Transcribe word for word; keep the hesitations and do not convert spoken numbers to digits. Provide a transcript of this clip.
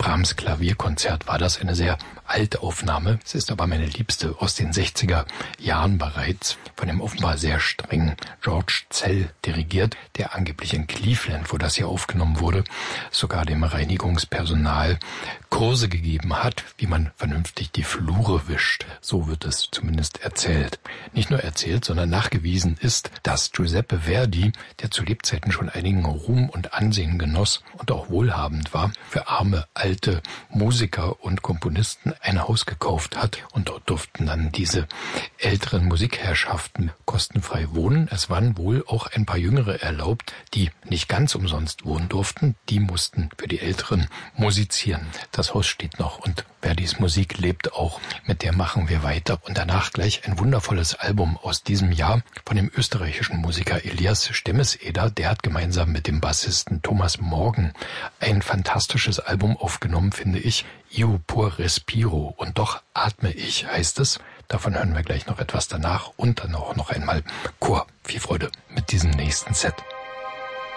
Brahms Klavierkonzert war das, eine sehr alte Aufnahme. Es ist aber meine liebste aus den sechziger Jahren bereits, von dem offenbar sehr strengen George Szell dirigiert, der angeblich in Cleveland, wo das hier aufgenommen wurde, sogar dem Reinigungspersonal Kurse gegeben hat, wie man vernünftig die Flure wischt. So wird es zumindest erzählt. Nicht nur erzählt, sondern nachgewiesen ist, dass Giuseppe Verdi, der zu Lebzeiten schon einigen Ruhm und Ansehen genoss und auch wohlhabend war, für arme, alte Musiker und Komponisten ein Haus gekauft hat. Und dort durften dann diese älteren Musikherrschaften kostenfrei wohnen. Es waren wohl auch ein paar Jüngere erlaubt, die nicht ganz umsonst wohnen durften. Die mussten für die Älteren musizieren. Das Haus steht noch und Verdis Musik lebt auch. Mit der machen wir weiter. Und danach gleich ein wundervolles Album aus diesem Jahr von dem österreichischen Musiker Elias Stemmeseder. Der hat gemeinsam mit dem Bassisten Thomas Morgan ein fantastisches Album aufgenommen, finde ich. Io pur respiro. Und doch atme ich, heißt es. Davon hören wir gleich noch etwas danach und dann auch noch einmal Chor. Viel Freude mit diesem nächsten Set.